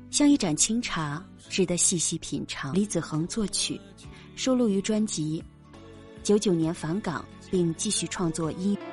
像一盏清茶，值得细细品尝。李子恒作曲，收录于专辑。99年返港，并继续创作音乐。